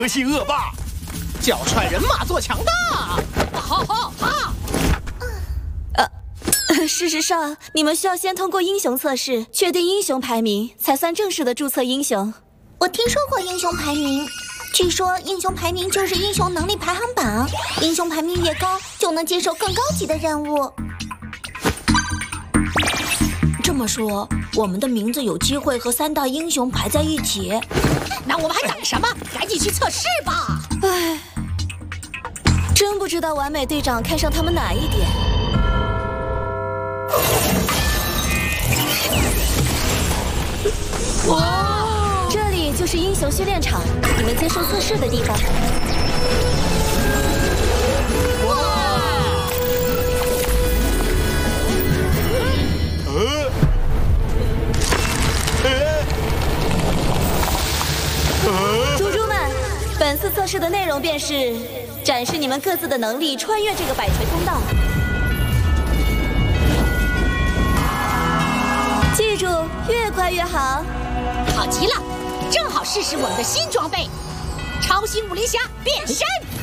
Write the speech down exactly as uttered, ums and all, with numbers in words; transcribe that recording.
德系恶霸， 脚踹人马做强大，好好好。 呃，事实上，你们需要先通过英雄测试，确定英雄排名，才算正式的注册英雄。 我听说过英雄排名，据说英雄排名就是英雄能力排行榜，英雄排名越高，就能接受更高级的任务。 这么说，我们的名字有机会和三大英雄排在一起。 那我们还等什么？赶紧去测试吧！ 唉，真不知道完美队长看上他们哪一点。哇，这里就是英雄训练场，你们接受测试的地方。猪猪们，本次测试的内容便是展示你们各自的能力，穿越这个百锤通道。记住，越快越好。 好极了，正好试试我们的新装备——超新武林侠变身。